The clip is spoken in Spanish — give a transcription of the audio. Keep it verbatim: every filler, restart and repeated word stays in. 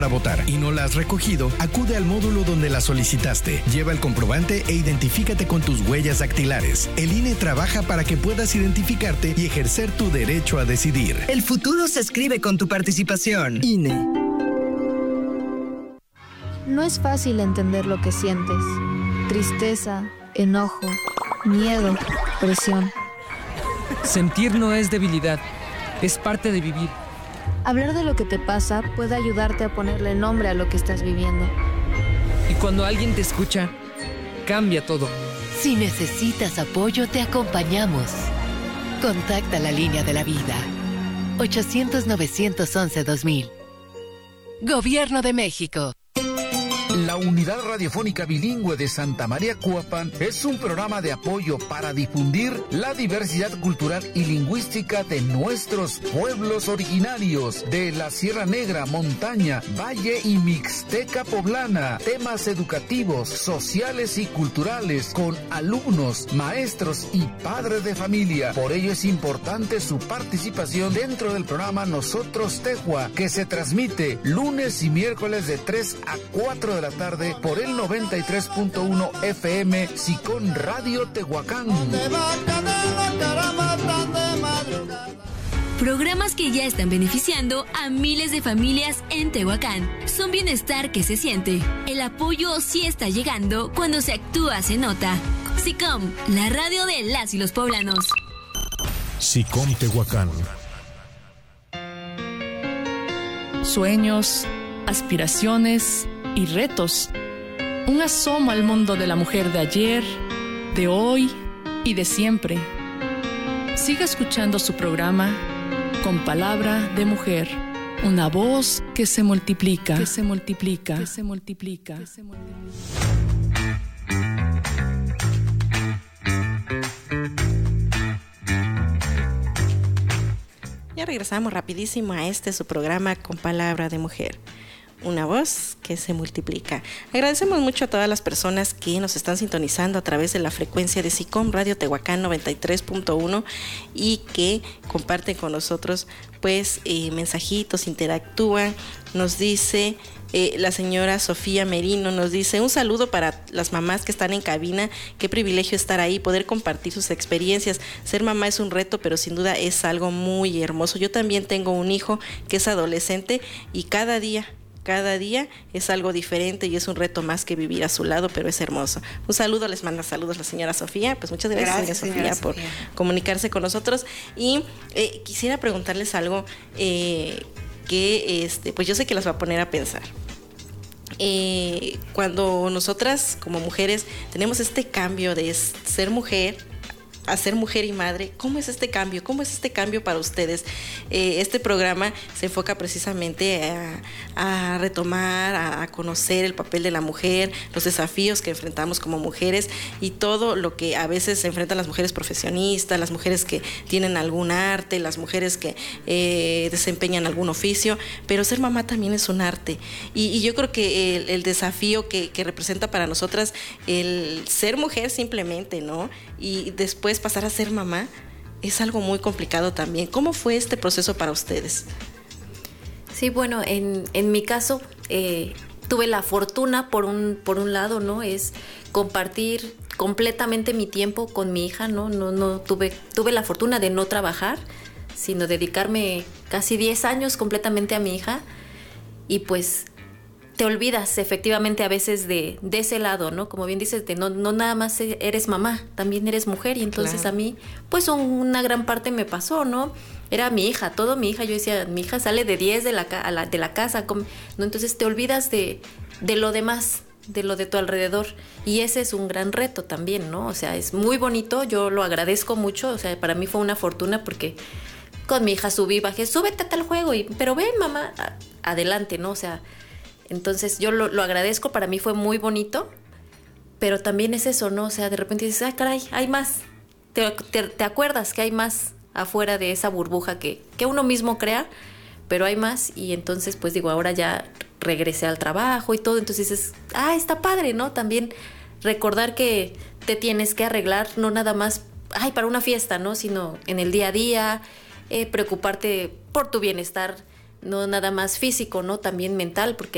para votar y no la has recogido, acude al módulo donde la solicitaste, lleva el comprobante e identifícate con tus huellas dactilares. El I N E trabaja para que puedas identificarte y ejercer tu derecho a decidir. El futuro se escribe con tu participación. I N E. No es fácil entender lo que sientes. Tristeza, enojo, miedo, presión. Sentir no es debilidad, es parte de vivir. Hablar de lo que te pasa puede ayudarte a ponerle nombre a lo que estás viviendo. Y cuando alguien te escucha, cambia todo. Si necesitas apoyo, te acompañamos. Contacta la línea de la vida. ochocientos, novecientos once, dos mil. Gobierno de México. La Unidad Radiofónica Bilingüe de Santa María Cuapan es un programa de apoyo para difundir la diversidad cultural y lingüística de nuestros pueblos originarios de la Sierra Negra, Montaña, Valle y Mixteca Poblana. Temas educativos, sociales y culturales con alumnos, maestros y padres de familia. Por ello es importante su participación dentro del programa Nosotros Tehua, que se transmite lunes y miércoles de tres a cuatro de la tarde por el noventa y tres punto uno F M Sicón Radio Tehuacán. Programas que ya están beneficiando a miles de familias en Tehuacán. Son bienestar que se siente. El apoyo sí está llegando. Cuando se actúa se nota. Sicom, la radio de las y los poblanos. Sicom Tehuacán. Sueños, aspiraciones y retos. Un asomo al mundo de la mujer de ayer, de hoy y de siempre. Siga escuchando su programa Con Palabra de Mujer. Una voz que se multiplica, que se multiplica, que se multiplica, que se multiplica. Ya regresamos rapidísimo a este su programa Con Palabra de Mujer. Una voz que se multiplica. Agradecemos mucho a todas las personas que nos están sintonizando a través de la frecuencia de Sicom Radio Tehuacán noventa y tres punto uno y que comparten con nosotros pues eh, mensajitos, interactúan. Nos dice eh, la señora Sofía Merino, nos dice un saludo para las mamás que están en cabina. Qué privilegio estar ahí, poder compartir sus experiencias. Ser mamá es un reto, pero sin duda es algo muy hermoso. Yo también tengo un hijo que es adolescente y cada día Cada día es algo diferente y es un reto más que vivir a su lado, pero es hermoso. Un saludo, les manda saludos la señora Sofía. Pues muchas gracias, gracias señora, señora Sofía, Sofía, por comunicarse con nosotros. Y eh, quisiera preguntarles algo eh, que, este, pues yo sé que las va a poner a pensar. Eh, cuando nosotras como mujeres tenemos este cambio de ser mujer a ser mujer y madre, ¿cómo es este cambio? ¿Cómo es este cambio para ustedes? Eh, este programa se enfoca precisamente a, a retomar, a, a conocer el papel de la mujer, los desafíos que enfrentamos como mujeres y todo lo que a veces se enfrentan las mujeres profesionistas, las mujeres que tienen algún arte, las mujeres que eh, desempeñan algún oficio, pero ser mamá también es un arte. Y, y yo creo que el, el desafío que, que representa para nosotras el ser mujer simplemente, ¿no? Y después pasar a ser mamá es algo muy complicado también. ¿Cómo fue este proceso para ustedes? Sí, bueno, en, en mi caso eh, tuve la fortuna por un, por un lado, ¿no? Es compartir completamente mi tiempo con mi hija, ¿no? No, no tuve, tuve la fortuna de no trabajar, sino dedicarme casi diez años completamente a mi hija y pues te olvidas efectivamente a veces de, de ese lado, ¿no? Como bien dices, de no, no nada más eres mamá, también eres mujer y entonces claro. A mí, pues una gran parte me pasó, ¿no? Era mi hija, todo mi hija, yo decía, mi hija sale de diez de la, a la, de la casa, ¿no? Entonces te olvidas de, de lo demás, de lo de tu alrededor y ese es un gran reto también, ¿no? O sea, es muy bonito, yo lo agradezco mucho, o sea, para mí fue una fortuna porque con mi hija subí, bajé, súbete a tal juego, y, pero ven mamá, adelante, ¿no? O sea, entonces yo lo, lo agradezco, para mí fue muy bonito, pero también es eso, ¿no? O sea, de repente dices, ah, caray, hay más. Te, te, te acuerdas que hay más afuera de esa burbuja que, que uno mismo crea, pero hay más y entonces, pues digo, ahora ya regresé al trabajo y todo, entonces dices, ah, está padre, ¿no? También recordar que te tienes que arreglar, no nada más, ay, para una fiesta, ¿no? Sino en el día a día, eh, preocuparte por tu bienestar, no nada más físico, ¿no? También mental, porque